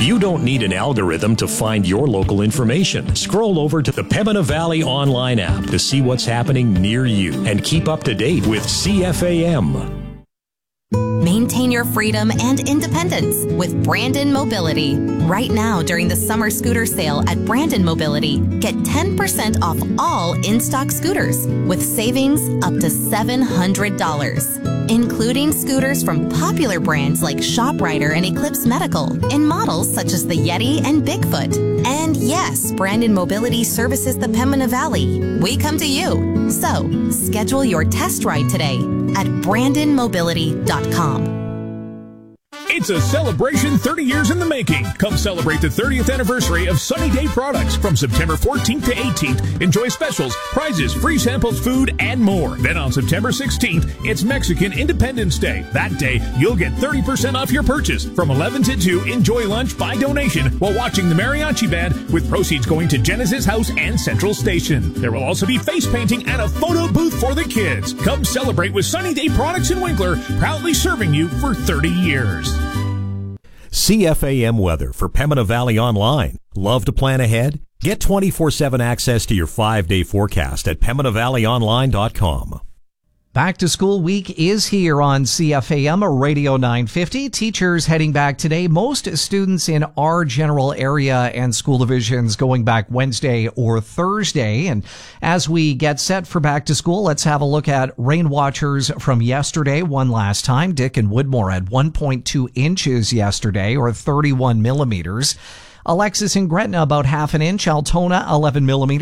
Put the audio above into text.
You don't need an algorithm to find your local information. Scroll over to the Pembina Valley online app to see what's happening near you and keep up to date with CFAM. Maintain your freedom and independence with Brandon Mobility. Right now, during the summer scooter sale at Brandon Mobility, get 10% off all in-stock scooters with savings up to $700, including scooters from popular brands like ShopRider and Eclipse Medical in models such as the Yeti and Bigfoot. And yes, Brandon Mobility services the Pembina Valley. We come to you. So, schedule your test ride today at brandonmobility.com. It's a celebration 30 years in the making. Come celebrate the 30th anniversary of Sunny Day Products from September 14th to 18th. Enjoy specials, prizes, free samples, food, and more. Then on September 16th, it's Mexican Independence Day. That day, you'll get 30% off your purchase. From 11 to 2, enjoy lunch by donation while watching the mariachi band, with proceeds going to Genesis House and Central Station. There will also be face painting and a photo booth for the kids. Come celebrate with Sunny Day Products in Winkler, proudly serving you for 30 years. CFAM weather for Pembina Valley Online. Love to plan ahead? Get 24/7 access to your 5-day forecast at PembinaValleyOnline.com. Back to school week is here on CFAM Radio 950. Teachers heading back today. Most students in our general area and school divisions going back Wednesday or Thursday. And as we get set for back to school, let's have a look at rain watchers from yesterday one last time. Dick and Woodmore had 1.2 inches yesterday, or 31 millimeters. Alexis and Gretna about half an inch. Altona 11 millimeters.